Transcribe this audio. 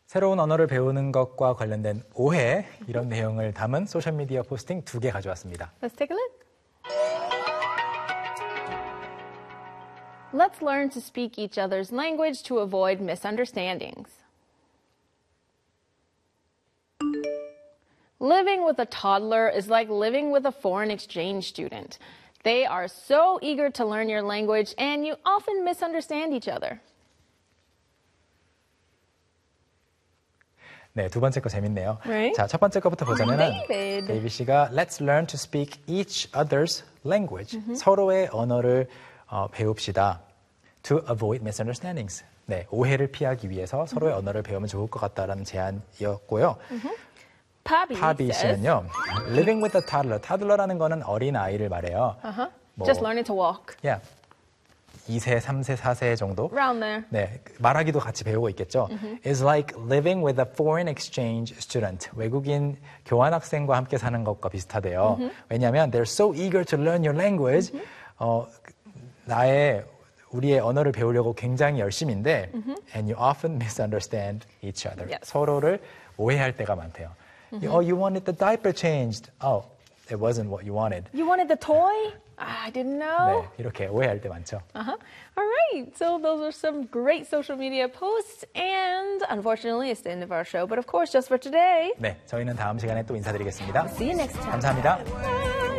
새로운 언어를 배우는 것과 관련된 오해, 이런 내용을 담은 소셜미디어 포스팅 2개 가져왔습니다. Let's take a look. Let's learn to speak each other's language to avoid misunderstandings. Living with a toddler is like living with a foreign exchange student. They are so eager to learn your language and you often misunderstand each other. 네, 두 번째 거 재밌네요. Right? 자, 첫 번째 거부터 보자면은 David. 데이비 씨가 Let's learn to speak each other's language. 서로의 언어를 배웁시다. To avoid misunderstandings. 네, 오해를 피하기 위해서 서로의 언어를 배우면 좋을 것 같다라는 제안이었고요. 파비 씨는요, living with a toddler. toddler라는 거는 어린 아이를 말해요. Just learning to walk. Yeah. 2세, 3세, 4세 정도. Around there. 네, 말하기도 같이 배우고 있겠죠. It's like living with a foreign exchange student. 외국인 교환학생과 함께 사는 것과 비슷하대요. 왜냐하면 they're so eager to learn your language. 우리의 언어를 배우려고 굉장히 열심인데 and you often misunderstand each other. Yes. 서로를 오해할 때가 많대요. Oh, you wanted the diaper changed. Oh, it wasn't what you wanted. You wanted the toy? I didn't know. 네, 이렇게 오해할 때 많죠. All right. So those are some great social media posts. And unfortunately, it's the end of our show. But of course, just for today. 네, 저희는 다음 시간에 또 인사드리겠습니다. See you next time. 감사합니다. Bye.